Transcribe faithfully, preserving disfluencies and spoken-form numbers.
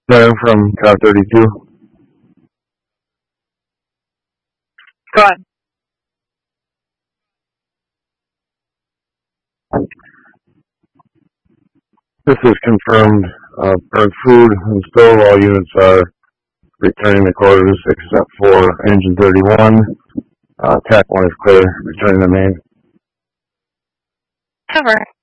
Darren from car thirty-two. Go ahead. This is confirmed. Uh, burnt food and stove. All units are returning the quarters except for engine thirty-one. Uh, T A C one is clear, returning the main. Cover.